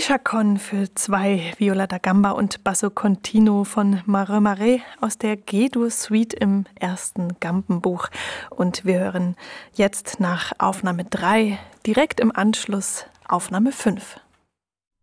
Chaconne für zwei, Viola da Gamba und Basso Continuo von Marais Marais aus der G-Dur-Suite im ersten Gambenbuch. Und wir hören jetzt nach Aufnahme 3 direkt im Anschluss Aufnahme 5.